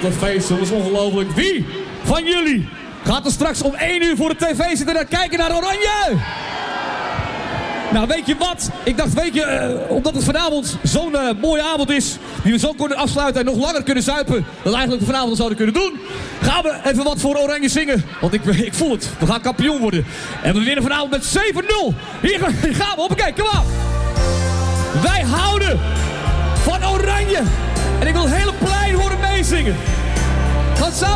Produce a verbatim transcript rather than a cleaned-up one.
Wat een feest, dat is ongelooflijk. Wie van jullie gaat er straks om één uur voor de tv zitten en kijken naar Oranje? Nou, weet je wat? Ik dacht, weet je, uh, omdat het vanavond zo'n uh, mooie avond is, die we zo kunnen afsluiten en nog langer kunnen zuipen, dat eigenlijk we vanavond al zouden kunnen doen, gaan we even wat voor Oranje zingen. Want ik, ik voel het, we gaan kampioen worden. En we winnen vanavond met zeven nul. Hier, hier gaan we, hoppakee, kom op. Wij houden van Oranje. En ik wil het hele plein horen meezingen. Gaan samen.